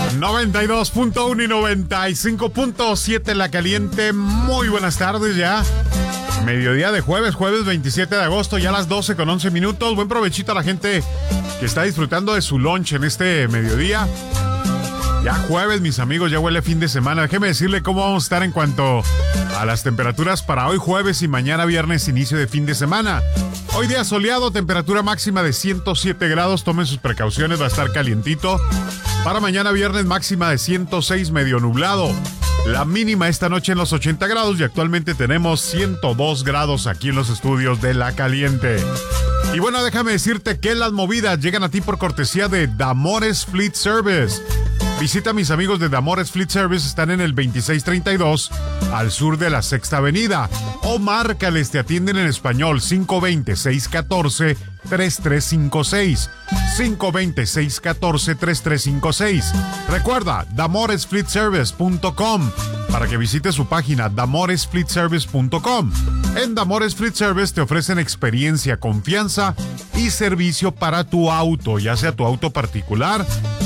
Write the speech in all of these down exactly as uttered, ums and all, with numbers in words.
noventa y dos punto uno y noventa y cinco punto siete La Caliente. Muy buenas tardes ya. Mediodía de jueves, jueves veintisiete de agosto, ya a las doce con once minutos. Buen provechito a la gente que está disfrutando de su lunch en este mediodía. Ya jueves, mis amigos, ya huele fin de semana. Déjeme decirle cómo vamos a estar en cuanto a las temperaturas para hoy jueves y mañana viernes, inicio de fin de semana. Hoy día soleado, temperatura máxima de ciento siete grados. Tomen sus precauciones, va a estar calientito. Para mañana viernes, máxima de ciento seis, medio nublado. La mínima esta noche en los ochenta grados y actualmente tenemos ciento dos grados aquí en los estudios de La Caliente. Y bueno, déjame decirte que las movidas llegan a ti por cortesía de Damores Fleet Service. Visita a mis amigos de Damores Fleet Service, están en el veintiséis treinta y dos, al sur de la Sexta Avenida. O márcales, te atienden en español, cinco dos cero, seis uno cuatro, tres tres cinco seis. cinco dos cero, seis uno cuatro, tres tres cinco seis. Recuerda, damores fleet service punto com para que visites su página, damores fleet service punto com. En Damores Fleet Service te ofrecen experiencia, confianza y servicio para tu auto, ya sea tu auto particular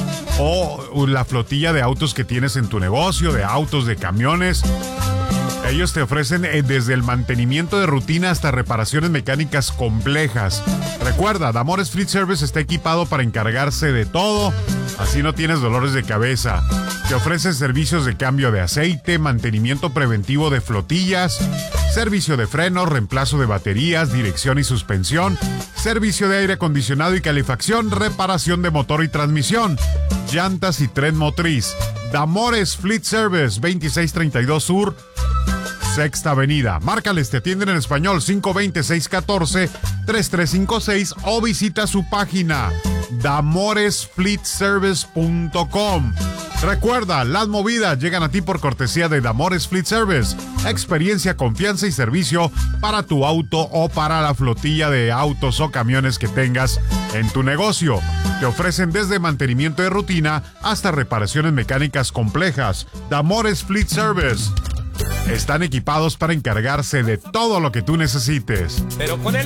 o la flotilla de autos que tienes en tu negocio, de autos, de camiones. Ellos te ofrecen eh, desde el mantenimiento de rutina hasta reparaciones mecánicas complejas. Recuerda, Damores Fleet Service está equipado para encargarse de todo, así no tienes dolores de cabeza. Te ofrecen servicios de cambio de aceite, mantenimiento preventivo de flotillas, servicio de frenos, reemplazo de baterías, dirección y suspensión, servicio de aire acondicionado y calefacción, reparación de motor y transmisión, llantas y tren motriz. Damores Fleet Service, veintiséis treinta y dos Sur, Sexta Avenida. Márcales, te atienden en español, cinco dos cero, seis uno cuatro, tres tres cinco seis o visita su página, damores fleet service punto com. Recuerda, las movidas llegan a ti por cortesía de Damores Fleet Service. Experiencia, confianza y servicio para tu auto o para la flotilla de autos o camiones que tengas en tu negocio. Te ofrecen desde mantenimiento de rutina hasta reparaciones mecánicas complejas. Damores Fleet Service. Están equipados para encargarse de todo lo que tú necesites. Pero con el